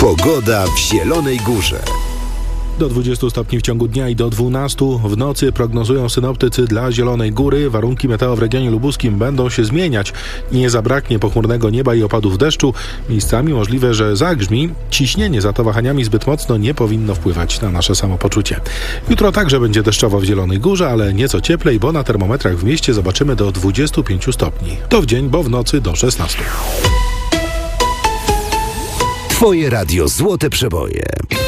Pogoda w Zielonej Górze. Do 20 stopni w ciągu dnia i do 12 w nocy prognozują synoptycy dla Zielonej Góry. Warunki meteo w regionie lubuskim będą się zmieniać. Nie zabraknie pochmurnego nieba i opadów deszczu. Miejscami możliwe, że zagrzmi. Ciśnienie za to wahaniami zbyt mocno nie powinno wpływać na nasze samopoczucie. Jutro także będzie deszczowo w Zielonej Górze, ale nieco cieplej, bo na termometrach w mieście zobaczymy do 25 stopni. To w dzień, bo w nocy do 16. Twoje radio Złote Przeboje.